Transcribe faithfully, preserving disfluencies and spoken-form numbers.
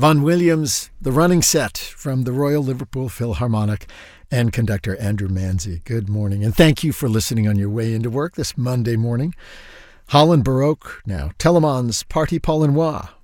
Vaughan Williams, The Running Set from the Royal Liverpool Philharmonic, and conductor Andrew Manzi. Good morning, and thank you for listening on your way into work this Monday morning. Holland Baroque now. Telemann's Partie Paulinoise